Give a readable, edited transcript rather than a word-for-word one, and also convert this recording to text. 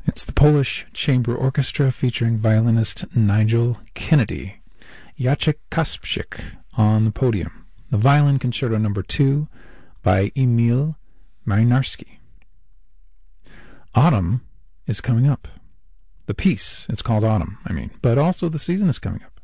It's the Polish Chamber Orchestra featuring violinist Nigel Kennedy. Jacek Kasprzak on the podium. The Violin Concerto No. 2 by Emil Marinarski. Autumn is coming up. The piece, it's called Autumn, but also the season is coming up.